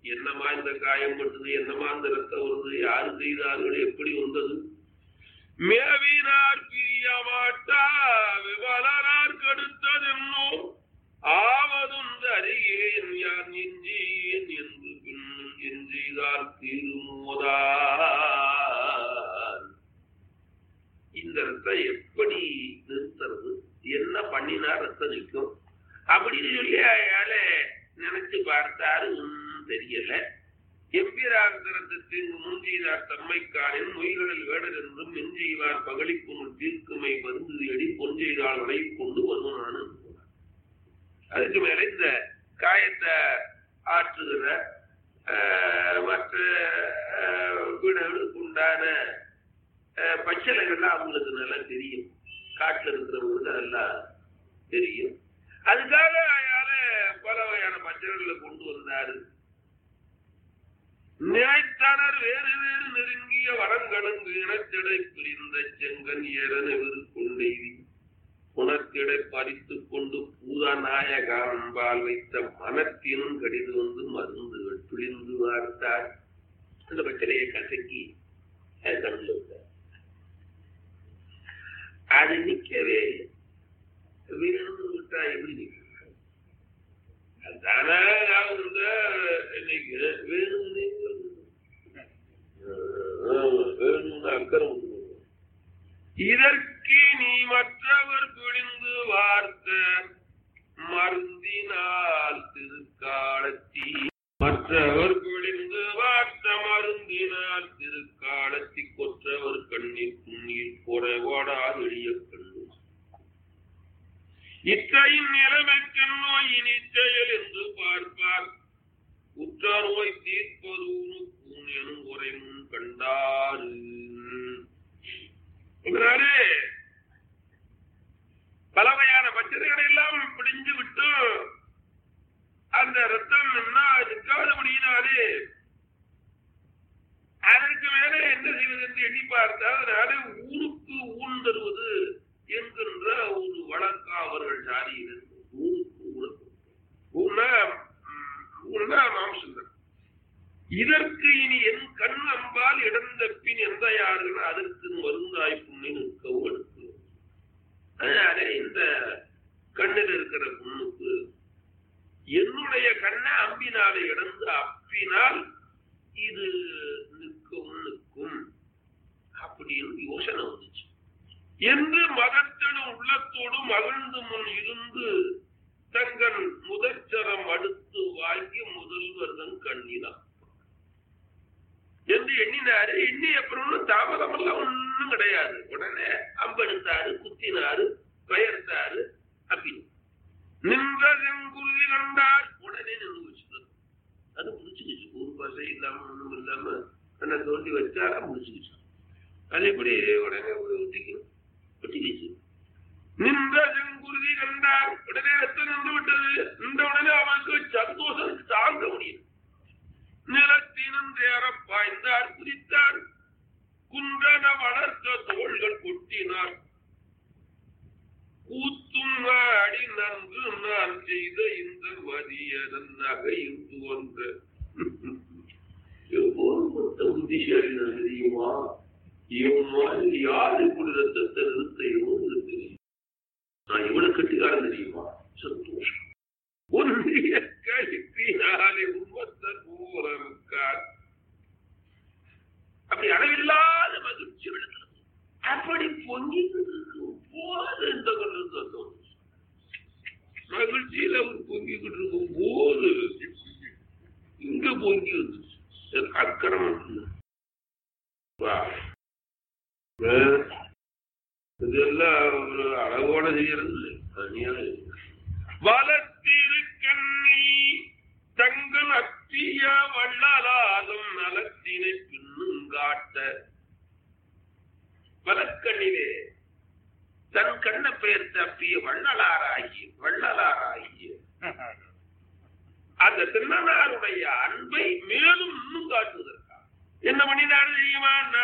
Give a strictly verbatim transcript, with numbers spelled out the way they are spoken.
என்னமா இந்த காயம் பட்டது, என்னமா இந்த ரத்தம் வருது, யாரு செய்தார்கள், எப்படி வந்தது? மேவினார் பிரிய மாட்டா விவலனார் கடுத்ததென்னோ ஆவதுண்டு அறியேன் யான் எஞ்சேன் என்று பின்னும் எஞ்செய்தார் திருமோதார். இந்த ரத்தம் எப்படி நிறுத்துறது, என்ன பண்ணினா ரத்தம் நிற்கும் அப்படின்னு சொல்லி அயால நினைச்சு பார்த்தாரு. ஒன்னும் தெரியல. எம்பிரார் திறத்தின் முன்செய்தார் தம்மைக்காரின் மொய்களில் வேடர் என்றும் மெஞ்செய்வார் பகலிப்புணர் தீர்க்குமை மருந்து அடி பொஞ்செய்தால் வரை கொண்டு வருவான். அதுக்கு மேல இந்த காயத்தை ஆற்றுகிற மற்ற வீடுகளுக்கு உண்டான பச்சளைகள்லாம் அவங்களுக்கு நல்லா தெரியும். காட்டுல இருக்கிறவங்களுக்கு அதெல்லாம் தெரியும். அதுக்காக அயால பல வகையான பச்சளைகளை கொண்டு வந்தாரு. நினைத்தனர் வேறு வேறு நெருங்கிய வரங்கலங்கு இனத்திடை பிரிந்த செங்கன் ஏறனெரு கொண்டெய்தி உணர்த்திடை பறித்துக் கொண்டு பூதநாயகாம்பால் வைத்த மனத்தினும் கடிது வந்து மருந்துகள் பிழிந்து வார்த்தார். அந்த பச்சளையை கசக்கி கண்ணில் விட்டார். அது நிக்கவே வேணும்னு விட்டா எப்படி நிக்க? தானா இன்னைக்கு வேணும்னு வேணும்னு அக்கறம். இதற்கு நீ மற்றவர் பிழிந்து வார்த்த மருந்தினால் திருக்காலத்தி மற்றவர் பிழிந்து வார்த்த மருந்தினால் திருக்காலத்தி கொற்றவர் கண்ணீர் புண்ணீர் குறைவாடாது எளிய கண்ணு இத்தையின் நிலைமைக்கு நோயின் இச்செயல் என்று பார்ப்பார். உற்ற நோய் தீர்ப்பது எனும் உரை முன் கண்டாரு. பல வகையான பச்சனைகளை எல்லாம் பிடிஞ்சு விட்டு அந்த ரத்தம் என்ன நிற்காதபடியினாலே அதற்கு மேல என்ன செய்வது என்று எண்ணி பார்த்தால் அதனாலே ஊருக்கு ஊன் தருவது என்கின்ற ஒரு வழக்கம் அவர்கள் சாதியிலிருந்து. ஊருக்கு ஊனா மாம்சம். இதற்கு இனி என் கண் அம்பால் இடந்த பின் எந்த யாருன்னு அதற்கு மருந்தாய் புண்ணை நிற்கவும் எடுத்து. அதனால இந்த கண்ணில் இருக்கிற புண்ணுக்கு என்னுடைய கண்ணை அம்பினாலே இடந்து அப்பினால் இது நிற்கவும் நிற்கும் அப்படின்னு யோசனை வந்துச்சு என்று மதத்தனும் உள்ளத்தோடு மகிழ்ந்து முன் இருந்து தங்கள் முதற்சரம் அடுத்து வாங்கி முதல்வர்தன் கண்ணினார் என்று எண்ணினாரு. எண்ணி அப்புறம் தாமதம் எல்லாம் ஒண்ணும் கிடையாது. உடனே அம்பெடுத்தாரு, குத்தினாரு, பெயர்த்தாரு. அப்படின்னு நின்ற செங்குருதி கண்டார். உடனே நின்று வச்சுக்கிறது. அது முடிச்சுக்கிச்சு. ஒரு பசை இல்லாம ஒண்ணும் இல்லாம என்ன தோண்டி வச்சாரா முடிச்சுக்கிச்சு. அது எப்படி உடனே ஒட்டிக்கணும் ஒட்டிக்கிச்சு. நின்ற செங்குருதி கண்டார். உடனே ரத்தம் நின்று விட்டது. நின்ற உடனே அவனுக்கு சந்தோஷம் தாங்க முடியும். நிலத்தினேற பாய்ந்தார், குதித்தார். குன்றன வளர்த்த தோள்கள் கொட்டினார். கூத்தும் அடி நன்று நான் செய்த இந்த மதியதன் நகையும் துவந்த புத்திசாலி தெரியுமா? இவன் மாதிரி யாரு இப்படி ரத்தத்தை நிறுத்த இவனு தெரியும். நான் இவனை கட்டிக்காரன் தெரியுமா? சந்தோஷம். ஒன்றிய கழிப்பினாலே உண்மத்தர் பூரமுக்கார். அப்படி அளவில்லாத மகிழ்ச்சி விடுகிறது. அப்படி பொங்கிட்டு இருக்கும் போது இந்த கொண்டு மகிழ்ச்சியில பொங்கிக்கிட்டு இருக்கும் போது இங்க பொங்கி வந்துச்சு. அக்கிரமம் இதெல்லாம் ஒரு அளவோட செய்யறது தனியாக வளர்த்திருக்கண்ணி தங்கள் அத்திய வள்ளலாதும் நலத்தினை பின்னும் காட்ட. வலக்கண்ணிலே தன் கண்ண பெயர் தப்பிய வள்ளலாராகிய வள்ளலாராகிய அந்த திருநனாருடைய அன்பை மேலும் இன்னும் காட்டுவதற்காக என்ன பண்ணினாரு தெரியுமா?